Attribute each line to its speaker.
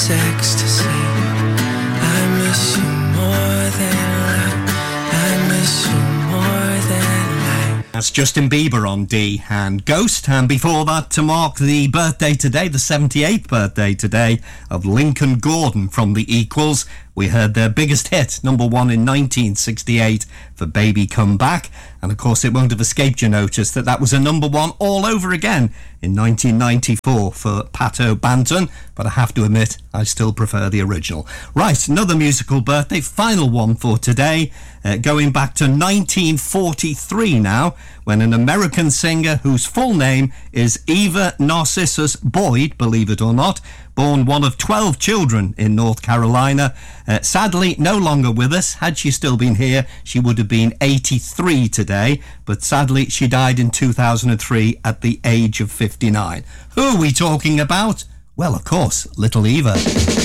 Speaker 1: ecstasy. I miss you more than life. I miss you more than life.
Speaker 2: That's Justin Bieber on D and Ghost, and before that, to mark the birthday today, the 78th birthday today of Lincoln Gordon from The Equals, we heard their biggest hit, number one in 1968 for Baby Come Back, and of course it won't have escaped your notice that that was a number one all over again in 1994 for Pat O'Banton, but I have to admit I still prefer the original. Right, another musical birthday, final one for today, going back to 1943 now, when an American singer whose full name is Eva Narcissus Boyd, believe it or not, born one of 12 children in North Carolina, sadly no longer with us. Had she still been here, she would have been 83 today, but sadly she died in 2003 at the age of 59. Who are we talking about? Well, of course, Little Eva.